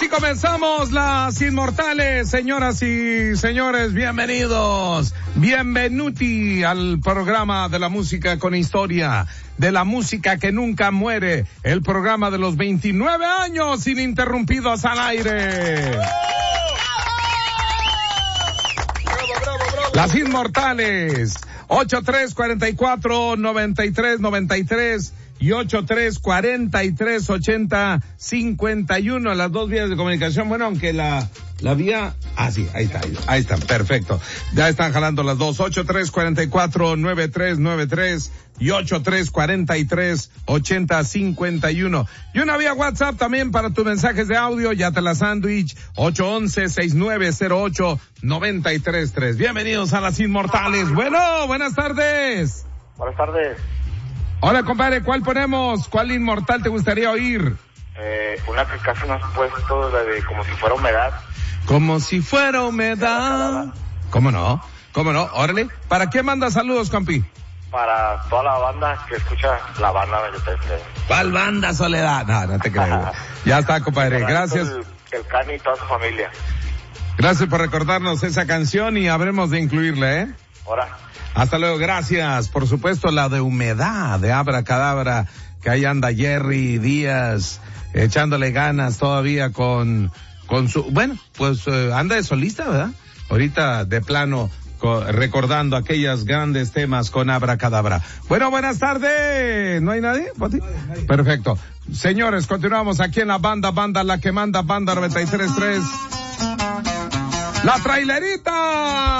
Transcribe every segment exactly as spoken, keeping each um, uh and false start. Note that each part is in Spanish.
Así comenzamos Las Inmortales, señoras y señores, bienvenidos, bienvenuti al programa de la música con historia, de la música que nunca muere, el programa de los veintinueve años ininterrumpidos al aire. Las Inmortales, ocho tres cuatro cuatro, nueve tres nueve tres y ocho tres cuatro tres ochenta cincuenta y uno, las dos vías de comunicación. Bueno, aunque la la vía, ah sí, ahí está, ahí, ahí está, perfecto. Ya están jalando las dos, ocho tres cuatro cuatro, nueve tres nueve tres y ocho tres cuatro tres ochenta cincuenta y uno. Y una vía WhatsApp también para tus mensajes de audio, ya te la sándwich, ocho once sesenta y nueve cero ocho noventa y tres tres. Bienvenidos a Las Inmortales. Bueno, buenas tardes. Buenas tardes. Hola, compadre, ¿cuál ponemos? ¿Cuál inmortal te gustaría oír? Eh, una que casi nos has puesto, la de Como si fuera humedad. Como si fuera humedad. ¿Cómo no? ¿Cómo no? Órale. ¿Para qué manda saludos, compi? Para toda la banda que escucha la banda veintitrés. ¿Cuál banda, Soledad? No, no te creo. Ya está, compadre. Gracias. El, el Cani y toda su familia. Gracias por recordarnos esa canción y habremos de incluirla, ¿eh? Ahora. Hasta luego, gracias. Por supuesto, la de Humedad, de Abracadabra, que ahí anda Jerry Díaz, echándole ganas todavía con, con su, bueno, pues eh, anda de solista, ¿verdad? Ahorita de plano, co- recordando aquellos grandes temas con Abracadabra. Bueno, buenas tardes. ¿No hay nadie, Pati? Perfecto. Señores, continuamos aquí en la banda, banda, la que manda, banda noventa y tres punto tres. ¡La Trailerita!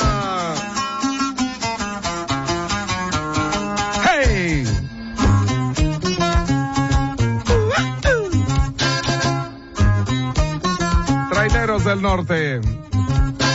¡Hey! Traileros del Norte.